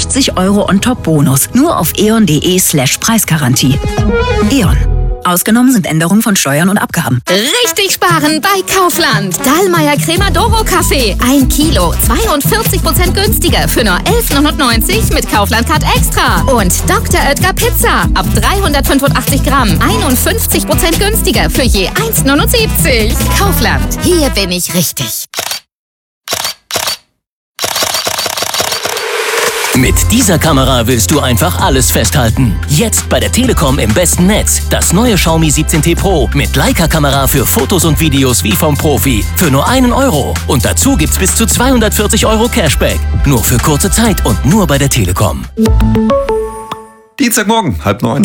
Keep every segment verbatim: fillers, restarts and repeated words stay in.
fünfzig Euro on top Bonus. Nur auf eon.de slash Preisgarantie. E.ON. Ausgenommen sind Änderungen von Steuern und Abgaben. Richtig sparen bei Kaufland. Dallmayr Cremadoro Kaffee. Ein Kilo, zweiundvierzig Prozent günstiger für nur elf neunundneunzig mit Kaufland Card Extra. Und Doktor Oetker Pizza. Ab dreihundertfünfundachtzig Gramm. einundfünfzig Prozent günstiger für je eins neunundsiebzig. Kaufland. Hier bin ich richtig. Mit dieser Kamera willst du einfach alles festhalten. Jetzt bei der Telekom im besten Netz. Das neue Xiaomi siebzehn T Pro mit Leica-Kamera für Fotos und Videos wie vom Profi. Für nur einen Euro. Und dazu gibt's bis zu zweihundertvierzig Euro Cashback. Nur für kurze Zeit und nur bei der Telekom. Dienstagmorgen, halb neun.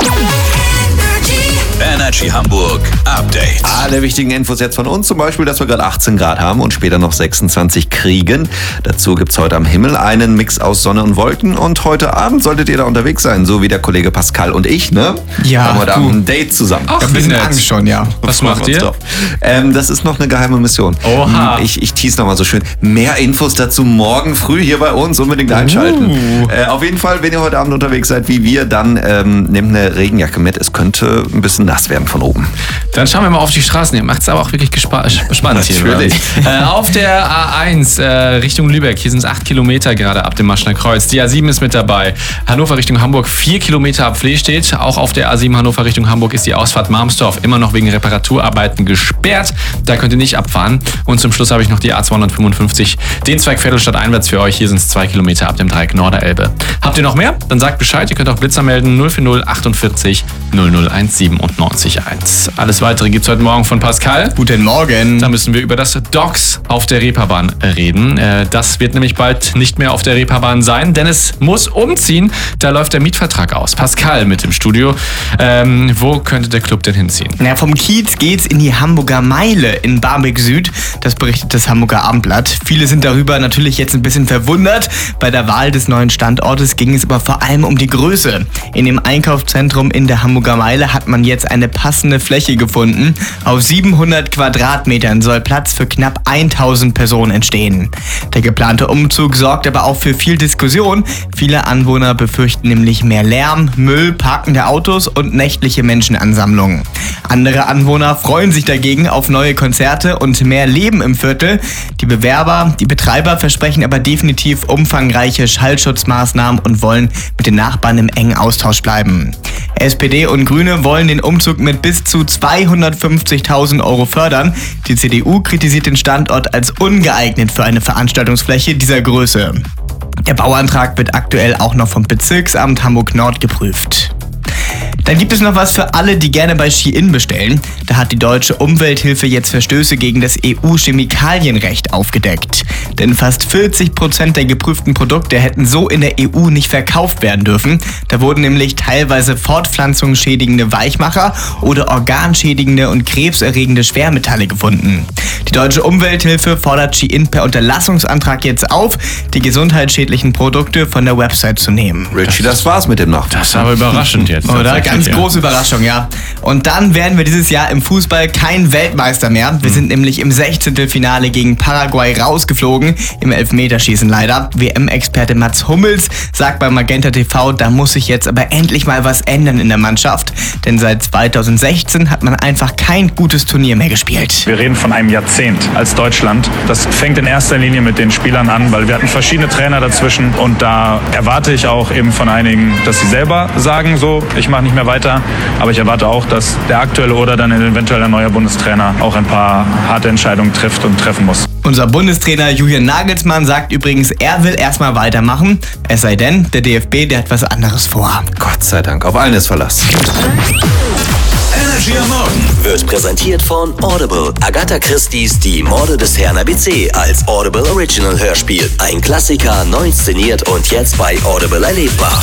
Energy Hamburg Update. Alle wichtigen Infos jetzt von uns, zum Beispiel, dass wir gerade achtzehn Grad haben und später noch sechsundzwanzig kriegen. Dazu gibt's heute am Himmel einen Mix aus Sonne und Wolken und heute Abend solltet ihr da unterwegs sein, so wie der Kollege Pascal und ich, ne? Ja. Haben heute Abend ein Date zusammen. Ach, ein bisschen Angst schon, ja. Was macht ihr? Ähm, das ist noch eine geheime Mission. Oha. Ich, ich tease nochmal so schön. Mehr Infos dazu morgen früh hier bei uns. Unbedingt einschalten. Uh. Äh, auf jeden Fall, wenn ihr heute Abend unterwegs seid wie wir, dann ähm, nehmt eine Regenjacke mit. Es könnte ein bisschen nass werden von oben. Dann schauen wir mal auf die Straßen. Ihr macht es aber auch wirklich gespa- spannend hier. Natürlich. Äh, auf der A eins äh, Richtung Lübeck, hier sind es acht Kilometer gerade ab dem Maschner Kreuz. Die A sieben ist mit dabei. Hannover Richtung Hamburg, vier Kilometer ab Flehstedt. Auch auf der A sieben Hannover Richtung Hamburg ist die Ausfahrt Marmsdorf immer noch wegen Reparaturarbeiten gesperrt. Da könnt ihr nicht abfahren. Und zum Schluss habe ich noch die A zweihundertfünfundfünfzig, den Zweig Vettelstadt einwärts für euch. Hier sind es zwei Kilometer ab dem Dreieck Norderelbe. Habt ihr noch mehr? Dann sagt Bescheid. Ihr könnt auch Blitzer melden. null vier null achtundvierzig null null eins siebenundneunzig eins. Alles Weitere gibt's heute Morgen von Pascal. Guten Morgen. Da müssen wir über das Docks auf der Reeperbahn reden. Das wird nämlich bald nicht mehr auf der Reeperbahn sein, denn es muss umziehen. Da läuft der Mietvertrag aus. Pascal mit im Studio. Ähm, wo könnte der Club denn hinziehen? Na, vom Kiez geht's in die Hamburger Meile in Barmbek Süd. Das berichtet das Hamburger Abendblatt. Viele sind darüber natürlich jetzt ein bisschen verwundert. Bei der Wahl des neuen Standortes ging es aber vor allem um die Größe. In dem Einkaufszentrum in der Hamburger Meile hat man jetzt eine passende Fläche gefunden. Auf siebenhundert Quadratmetern soll Platz für knapp tausend Personen entstehen. Der geplante Umzug sorgt aber auch für viel Diskussion. Viele Anwohner befürchten nämlich mehr Lärm, Müll, parkende Autos und nächtliche Menschenansammlungen. Andere Anwohner freuen sich dagegen auf neue Konzerte und mehr Leben im Viertel. Die Bewerber, die Betreiber versprechen aber definitiv umfangreiche Schallschutzmaßnahmen und wollen mit den Nachbarn im engen Austausch bleiben. S P D und Grüne wollen den Umzug mit bis zu zweihundertfünfzigtausend Euro fördern. Die C D U kritisiert den Standort als ungeeignet für eine Veranstaltungsfläche dieser Größe. Der Bauantrag wird aktuell auch noch vom Bezirksamt Hamburg-Nord geprüft. Dann gibt es noch was für alle, die gerne bei Shein bestellen. Da hat die deutsche Umwelthilfe jetzt Verstöße gegen das E U-Chemikalienrecht aufgedeckt. Denn fast vierzig Prozent der geprüften Produkte hätten so in der E U nicht verkauft werden dürfen. Da wurden nämlich teilweise fortpflanzungsschädigende Weichmacher oder organschädigende und krebserregende Schwermetalle gefunden. Die deutsche Umwelthilfe fordert Shein per Unterlassungsantrag jetzt auf, die gesundheitsschädlichen Produkte von der Website zu nehmen. Richie, das war's mit dem Nacht. Das ist aber überraschend jetzt. Oder? Ganz große Überraschung, ja. Und dann werden wir dieses Jahr im Fußball kein Weltmeister mehr. Wir sind nämlich im Sechzehntelfinale gegen Paraguay rausgeflogen, im Elfmeterschießen leider. W M-Experte Mats Hummels sagt bei Magenta T V, da muss sich jetzt aber endlich mal was ändern in der Mannschaft. Denn seit zweitausendsechzehn hat man einfach kein gutes Turnier mehr gespielt. Wir reden von einem Jahrzehnt als Deutschland. Das fängt in erster Linie mit den Spielern an, weil wir hatten verschiedene Trainer dazwischen. Und da erwarte ich auch eben von einigen, dass sie selber sagen, so, ich mache nicht mehr weiter. Aber ich erwarte auch, dass der aktuelle oder dann eventuell ein neuer Bundestrainer auch ein paar harte Entscheidungen trifft und treffen muss. Unser Bundestrainer Julian Nagelsmann sagt übrigens, er will erstmal weitermachen. Es sei denn, der D F B, der hat was anderes vor. Gott sei Dank, auf einen ist Verlass. Energy am Morgen wird präsentiert von Audible. Agatha Christie's Die Morde des Herrn A B C als Audible Original Hörspiel. Ein Klassiker, neu inszeniert und jetzt bei Audible erlebbar.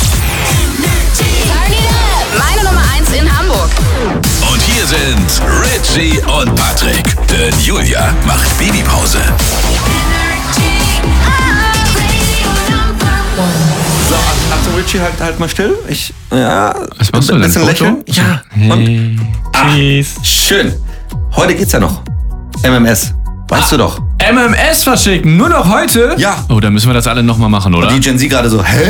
Meine Nummer eins in Hamburg. Und hier sind Richie und Patrick. Denn Julia macht Babypause. So, Achtung Richie, halt, halt mal still. Ich, ja, Was machst du ein denn? bisschen Foto? lächeln. Ja, Hey, ah, cheese. schön. Heute geht's ja noch. M M S. Weißt du doch. M M S verschicken, nur noch heute? Ja. Oh, dann müssen wir das alle nochmal machen, oder? Die Gen Z gerade so, hä?